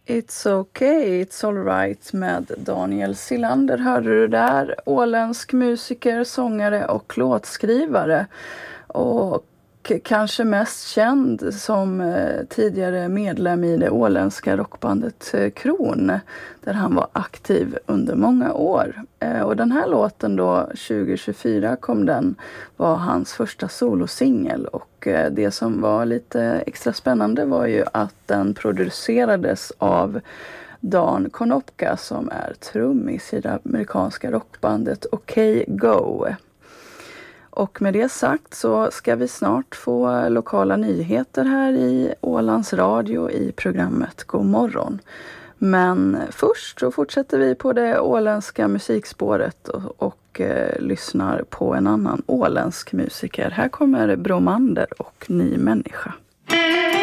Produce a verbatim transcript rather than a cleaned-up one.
It's okay, it's alright med Daniel Silander hörde du där. Åländsk musiker, sångare och låtskrivare. Och kanske mest känd som eh, tidigare medlem i det åländska rockbandet eh, Kron. Där han var aktiv under många år. Eh, och den här låten då, tjugo tjugofyra kom den, var hans första solosingel. Och eh, det som var lite extra spännande var ju att den producerades av Dan Konopka som är trummis i det amerikanska rockbandet Okej Go. Och med det sagt så ska vi snart få lokala nyheter här i Ålands Radio i programmet God morgon. Men först så fortsätter vi på det åländska musikspåret och, och eh, lyssnar på en annan åländsk musiker. Här kommer Bromander och Ny människa.